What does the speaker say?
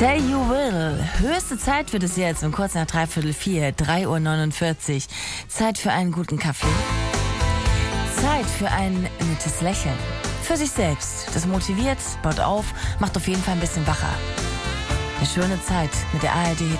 Say You Will. Höchste Zeit wird es jetzt um kurz nach 3:45, 3:49 Uhr. Zeit für einen guten Kaffee. Zeit für ein nettes Lächeln. Für sich selbst. Das motiviert, baut auf, macht auf jeden Fall ein bisschen wacher. Eine schöne Zeit mit der ARD